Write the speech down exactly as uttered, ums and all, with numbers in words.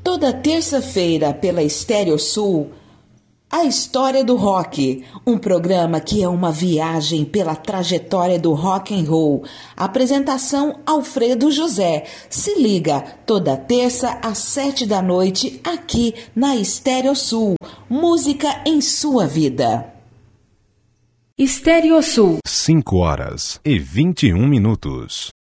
Toda terça-feira pela Estéreo Sul, A História do Rock, um programa que é uma viagem pela trajetória do rock and roll. Apresentação Alfredo José. Se liga, toda terça às sete da noite, aqui na Estéreo Sul. Música em sua vida. Estéreo Sul. cinco horas e vinte e um minutos.